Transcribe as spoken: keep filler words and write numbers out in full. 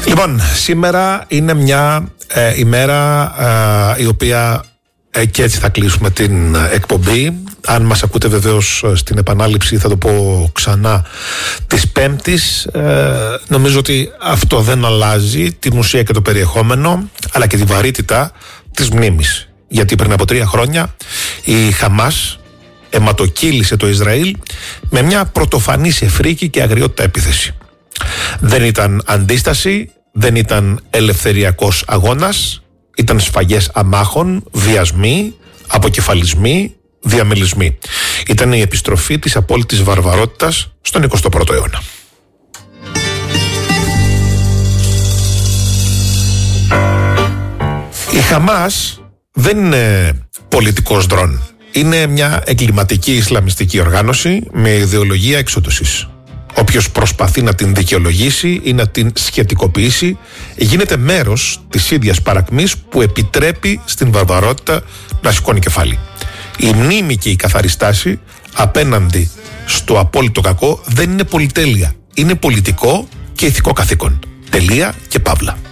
Λοιπόν, σήμερα είναι μια ε, ημέρα ε, η οποία ε, και έτσι θα κλείσουμε την εκπομπή. Αν μας ακούτε βεβαίως στην επανάληψη, θα το πω ξανά, της Πέμπτης. Ε, νομίζω ότι αυτό δεν αλλάζει την ουσία και το περιεχόμενο, αλλά και τη βαρύτητα της μνήμης. Γιατί πριν από τρία χρόνια η Χαμάς αιματοκύλησε το Ισραήλ με μια πρωτοφανή σε φρίκη και αγριότητα επίθεση. Δεν ήταν αντίσταση, δεν ήταν ελευθεριακός αγώνας, ήταν σφαγές αμάχων, βιασμοί, αποκεφαλισμοί, διαμελισμοί. Ήταν η επιστροφή της απόλυτης βαρβαρότητας στον εικοστό πρώτο αιώνα. Η Χαμάς δεν είναι πολιτικός ντρόν. Είναι μια εγκληματική ισλαμιστική οργάνωση με ιδεολογία εξόντωσης. Όποιος προσπαθεί να την δικαιολογήσει ή να την σχετικοποιήσει γίνεται μέρος της ίδιας παρακμής που επιτρέπει στην βαρβαρότητα να σηκώνει κεφάλι. Η μνήμη και η καθαρή στάση απέναντι στο απόλυτο κακό δεν είναι πολυτέλεια. Είναι πολιτικό και ηθικό καθήκον. Τελεία και παύλα.